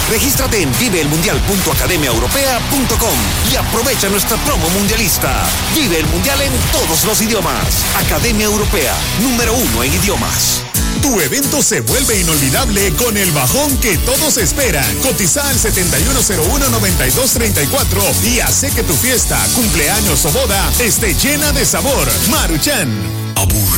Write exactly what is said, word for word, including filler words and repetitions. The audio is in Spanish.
Regístrate en vive el mundial punto academia europea punto com y aprovecha nuestra promo mundialista. Vive el mundial en todos los idiomas. Academia Europea, número uno en idiomas. Tu evento se vuelve inolvidable con el bajón que todos esperan. Cotiza al setenta y uno cero uno, noventa y dos treinta y cuatro y hace que tu fiesta, cumpleaños o boda esté llena de sabor. Maruchan. Aburre.